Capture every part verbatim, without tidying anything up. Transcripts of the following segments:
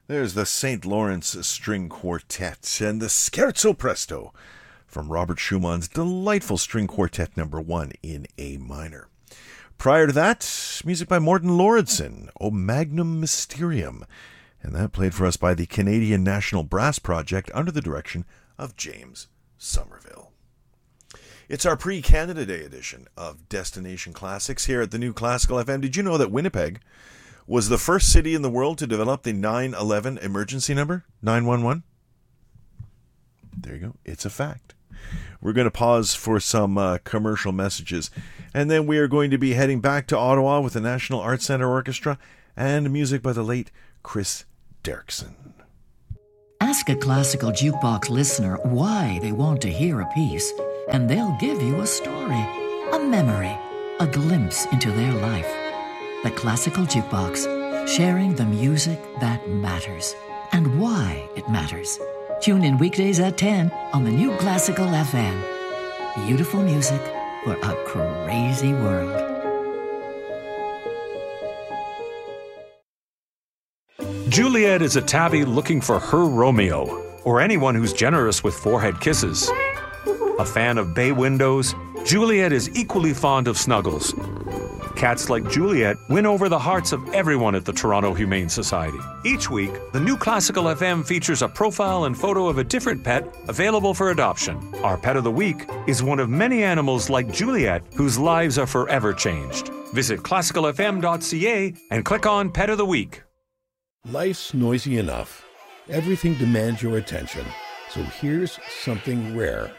There's the Saint Lawrence String Quartet and the Scherzo Presto from Robert Schumann's delightful String Quartet number one in A minor. Prior to that, music by Morten Lauridsen, O Magnum Mysterium, and that played for us by the Canadian National Brass Project under the direction of James Somerville. It's our pre-Canada Day edition of Destination Classics here at the New Classical F M. Did you know that Winnipeg was the first city in the world to develop the nine eleven emergency number, nine one one? There you go. It's a fact. We're going to pause for some uh, commercial messages, and then we are going to be heading back to Ottawa with the National Arts Centre Orchestra and music by the late Chris Derrickson. Ask a classical jukebox listener why they want to hear a piece, and they'll give you a story, a memory, a glimpse into their life. The Classical Jukebox, sharing the music that matters and why it matters. Tune in weekdays at ten on the New Classical F M. Beautiful music for a crazy world. Juliet is a tabby looking for her Romeo, or anyone who's generous with forehead kisses. A fan of bay windows, Juliet is equally fond of snuggles. Cats like Juliet win over the hearts of everyone at the Toronto Humane Society. Each week, the New Classical F M features a profile and photo of a different pet available for adoption. Our Pet of the Week is one of many animals like Juliet whose lives are forever changed. Visit classical f m dot c a and click on Pet of the Week. Life's noisy enough. Everything demands your attention. So here's something rare.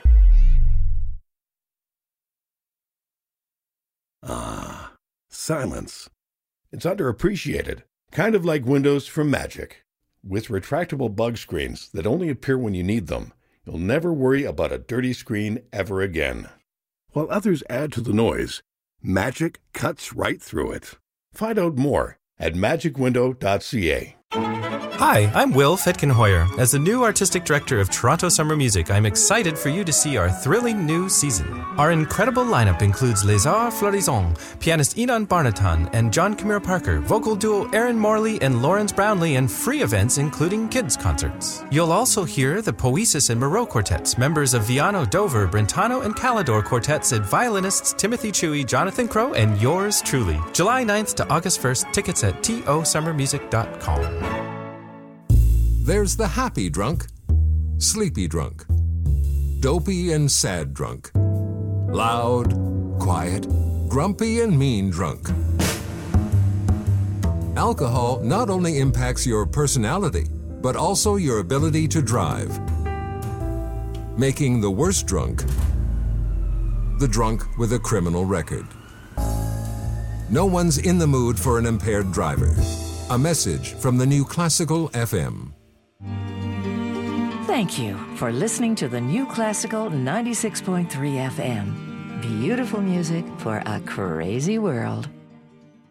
Ah, silence. It's underappreciated, kind of like Windows from Magic. With retractable bug screens that only appear when you need them, you'll never worry about a dirty screen ever again. While others add to the noise, Magic cuts right through it. Find out more at magic window dot c a. Hi, I'm Will Fetkenhoyer. As the new artistic director of Toronto Summer Music, I'm excited for you to see our thrilling new season. Our incredible lineup includes Les Arts Florissants, pianist Enon Barnatan and John Camille Parker, vocal duo Aaron Morley and Lawrence Brownlee, and free events including kids' concerts. You'll also hear the Poesis and Moreau quartets, members of Viano, Dover, Brentano, and Calidor quartets, and violinists Timothy Chewy, Jonathan Crow, and yours truly. July ninth to August first, tickets at t o summer music dot com. There's the happy drunk, sleepy drunk, dopey and sad drunk, loud, quiet, grumpy and mean drunk. Alcohol not only impacts your personality, but also your ability to drive, making the worst drunk the drunk with a criminal record. No one's in the mood for an impaired driver. A message from the New Classical F M. Thank you for listening to the New Classical ninety-six point three F M. Beautiful music for a crazy world.